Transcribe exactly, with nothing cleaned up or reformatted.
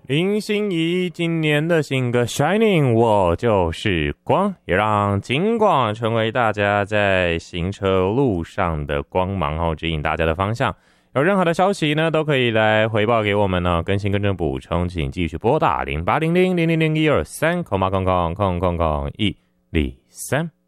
林心怡今年的新歌《Shining》，我就是光，也让金光成为大家在行车路上的光芒后，指引大家的方向。有任何的消息呢，都可以来回报给我们呢。更新更正补充，请继续拨打零八零零零零零一二三空八空空空空空一零三。